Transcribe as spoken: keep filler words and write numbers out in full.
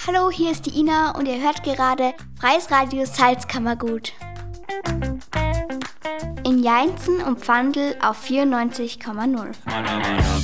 Hallo, hier ist die Ina und ihr hört gerade Freies Radio Salzkammergut. In Jeinzen und Pfandl auf vierundneunzig Komma null.